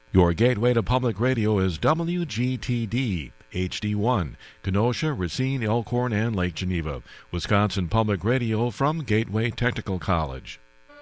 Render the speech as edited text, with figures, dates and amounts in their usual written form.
Your gateway to public radio is WGTD, HD1, Kenosha, Racine, Elkhorn, and Lake Geneva, Wisconsin Public Radio from Gateway Technical College.